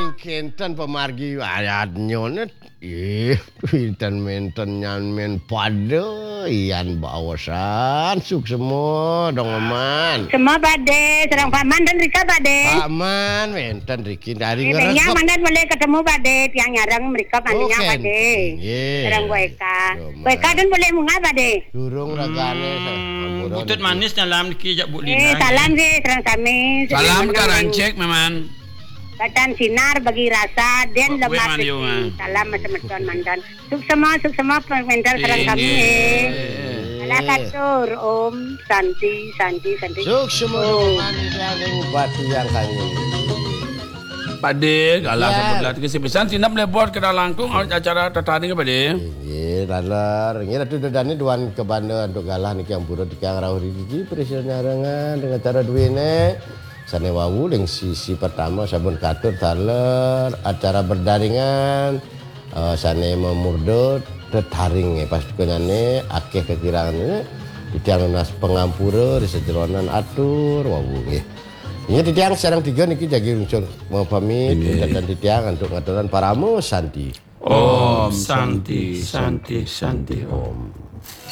kinten pemargi ayatnya pinten menten nyan pada iyan bawasan suk semua dong aman. Semua Pade, serang Paman dan Rika Pade. Paman menten Riki dari Yang mandan boleh ketemu Pade, tiang nyarang mereka pandinya Pade. Serang gue Eka dan boleh munga Pade. Durung ragane. Butut manis dalam kijak Bu Lina. Salam sih serang kami. Salam karancek memang. Batan sinar bagi rasa dan lemah salam macam-macam mandan. Suk semua pemental serang kami. Ala katur Om Santi. Suk semua manis yang batu yang kami. Pade galah sebelah kesipisan sinap lebot ke langkung acara tertarik Pade. Nggih, lalar. Nggih atuh dadane duan ke Bandung untuk galah niki yang pura dikang rawuh iki presiden nyarengan dengan cara duwene. Sane wawu yang sisi pertama sabun katur taler acara berdaringan sane memurdut tetaring pas kenyane akeh kekirangan ditiang nas pengampura di sejeronan atur wawu nggih. Ini ditiang sareng tiga niki jagi unsur mau pamit dan ditiang untuk ngaturan paramu Santi. Om Santi Om.